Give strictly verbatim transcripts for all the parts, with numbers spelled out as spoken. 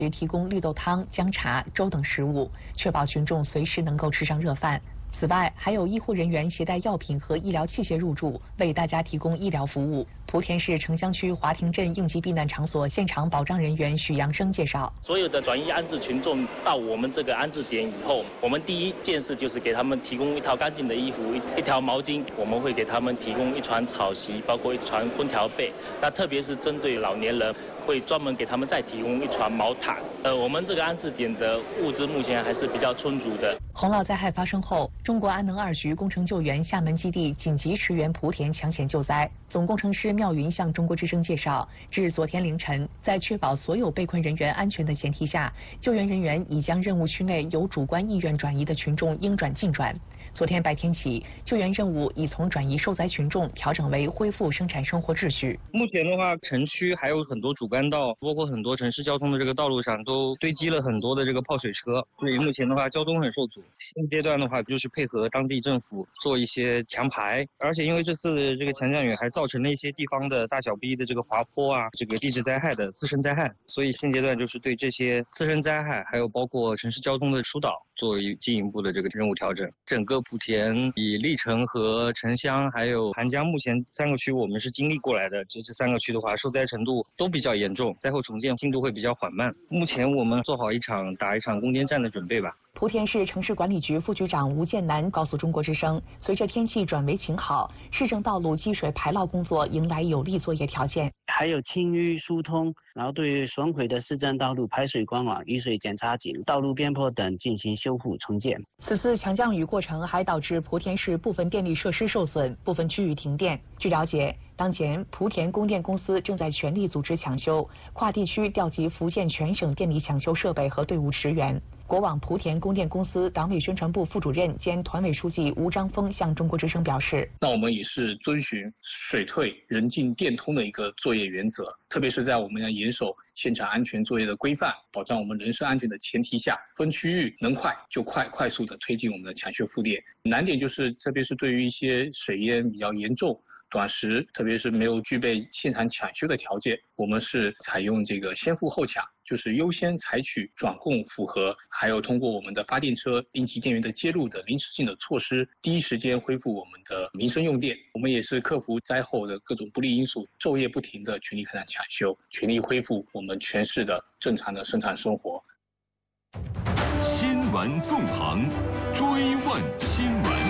提供绿豆汤、姜茶、粥等食物，确保群众随时能够吃上热饭。此外，还有医护人员携带药品和医疗器械入住，为大家提供医疗服务。莆田市城乡区华亭镇应急避难场所现场保障人员许阳生介绍， 所有的转移安置群众到我们这个安置点以后，我们第一件事就是给他们提供一套干净的衣服，一条毛巾，我们会给他们提供一床草席，包括一床空调被。那特别是针对老年人，会专门给他们再提供一床毛毯。呃，我们这个安置点的物资目前还是比较充足的。 洪涝灾害发生后，中国安能二局工程救援厦门基地紧急驰援莆田抢险救灾。总工程师廖云向中国之声介绍，至昨天凌晨，在确保所有被困人员安全的前提下，救援人员已将任务区内有主观意愿转移的群众应转尽转。昨天白天起，救援任务已从转移受灾群众调整为恢复生产生活秩序。 目前的话，城区还有很多主干道，包括很多城市交通的这个道路上都堆积了很多的这个泡水车，所以目前的话交通很受阻。现阶段的话，就是配合当地政府做一些强排，而且因为这次这个强降雨还造成了一些地方的大小逼的这个滑坡啊，这个地质灾害的自身灾害，所以现阶段就是对这些自身灾害，还有包括城市交通的疏导，做进一步的这个任务调整。整个莆田以历城和城乡还有韩江目前三个区我们是经历过来的，这这三个区的话受灾程度都比较严重，灾后重建进度会比较缓慢。目前我们做好一场打一场攻坚战的准备吧。 莆田市城市管理局副局长吴建南告诉中国之声，随着天气转为晴好，市政道路积水排涝工作迎来有利作业条件。 还有清淤疏通，然后对于损毁的市政道路排水管网、雨水检查井、道路边坡等进行修复重建。 此次强降雨过程还导致莆田市部分电力设施受损，部分区域停电。据了解，当前莆田供电公司正在全力组织抢修，跨地区调集福建全省电力抢修设备和队伍驰援。国网莆田供电公司党委宣传部副主任兼团委书记吴章峰向中国之声表示， 那我们也是遵循水退人进电通的一个作业原则，特别是在我们要严守现场安全作业的规范，保障我们人身安全的前提下，分区域能快就快，快速的推进我们的抢修复电。难点就是，特别是对于一些水淹比较严重、短时，特别是没有具备现场抢修的条件，我们是采用这个先付后抢，就是优先采取转供符合，还有通过我们的发电车、应急电源的接入的临时性的措施，第一时间恢复我们的民生用电。我们也是克服灾后的各种不利因素，昼夜不停的全力开展抢修，全力恢复我们全市的正常的生产生活。 新闻纵横，追问新闻。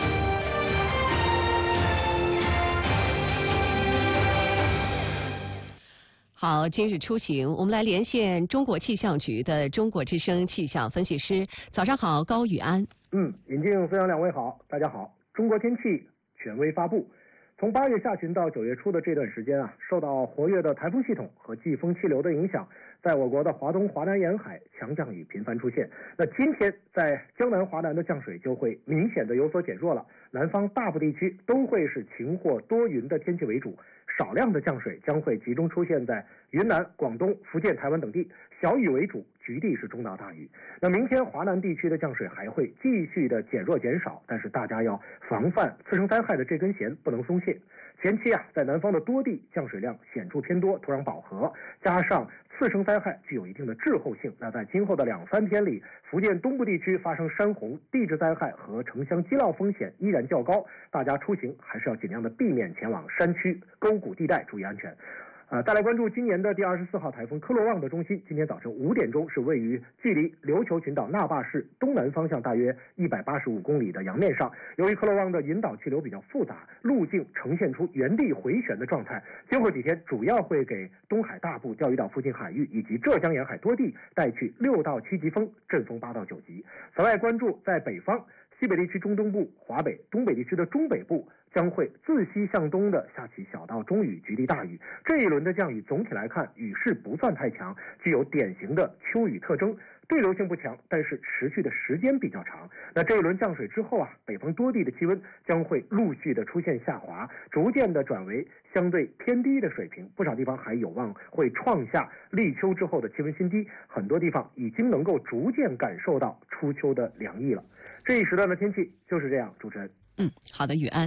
好，今日出行，我们来连线中国气象局的中国之声气象分析师。早上好，高宇安。 嗯，尹静、飞扬两位好，大家好。中国天气权威发布，从八月下旬到九月初的这段时间啊，受到活跃的台风系统和季风气流的影响，在我国的华东、华南沿海强降雨频繁出现。那今天在江南、华南的降水就会明显的有所减弱了，南方大部地区都会是晴或多云的天气为主。少量的降水将会集中出现在云南、广东、福建、台湾等地，小雨为主，局地是中到大雨。那明天华南地区的降水还会继续的减弱减少，但是大家要防范次生灾害的这根弦不能松懈。前期啊，在南方的多地降水量显著偏多，土壤饱和，加上次生灾害具有一定的滞后性。那在今后的两三天里，福建东部地区发生山洪、地质灾害和城乡积涝风险依然较高，大家出行还是要尽量的避免前往山区、沟谷地带，注意安全。呃，再来关注今年的第二十四号台风科罗旺的中心，今天早晨五点钟是位于距离琉球群岛那霸市东南方向大约一百八十五公里的洋面上。由于科罗旺的引导气流比较复杂，路径呈现出原地回旋的状态，今后几天主要会给东海大部、钓鱼岛附近海域以及浙江沿海多地带去六到七级风，阵风八到九级。此外，关注在北方。西北地区中东部、华北、东北地区的中北部将会自西向东的下起小到中雨，局地大雨。这一轮的降雨总体来看，雨势不算太强，具有典型的秋雨特征，对流性不强，但是持续的时间比较长。那这一轮降水之后啊，北方多地的气温将会陆续的出现下滑，逐渐的转为相对偏低的水平，不少地方还有望会创下立秋之后的气温新低，很多地方已经能够逐渐感受到初秋的凉意了。这一时段的天气就是这样，主持人。 嗯，好的，宇安。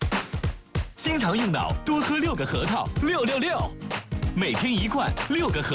经常用脑，多喝六个核桃，六六六，每天一罐，六个核。